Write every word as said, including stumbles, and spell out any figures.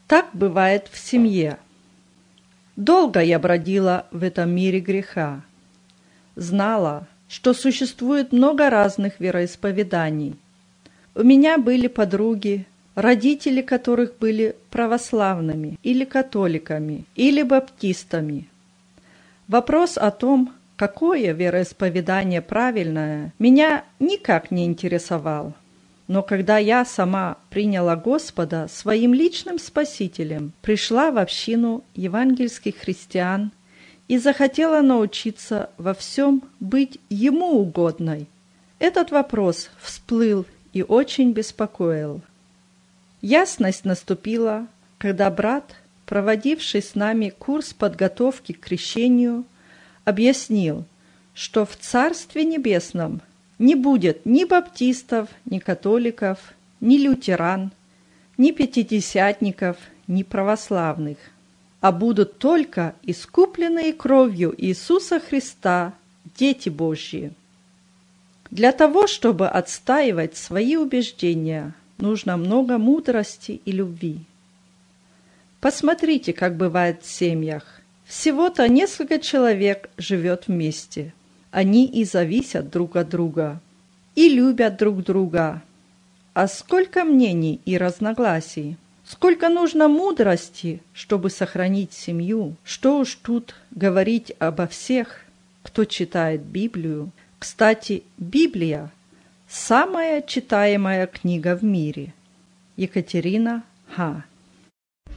Так бывает в семье. Долго я бродила в этом мире греха. Знала, что существует много разных вероисповеданий. У меня были подруги, родители которых были православными или католиками, или баптистами. Вопрос о том, какое вероисповедание правильное, меня никак не интересовал. Но когда я сама приняла Господа своим личным спасителем, пришла в общину евангельских христиан и захотела научиться во всем быть Ему угодной, этот вопрос всплыл и очень беспокоил. Ясность наступила, когда брат, проводивший с нами курс подготовки к крещению, объяснил, что в Царстве Небесном не будет ни баптистов, ни католиков, ни лютеран, ни пятидесятников, ни православных, а будут только искупленные кровью Иисуса Христа дети Божьи. Для того, чтобы отстаивать свои убеждения, нужно много мудрости и любви. Посмотрите, как бывает в семьях. Всего-то несколько человек живет вместе. Они и зависят друг от друга, и любят друг друга. А сколько мнений и разногласий, сколько нужно мудрости, чтобы сохранить семью. Что уж тут говорить обо всех, кто читает Библию. Кстати, Библия – самая читаемая книга в мире. Екатерина Ха.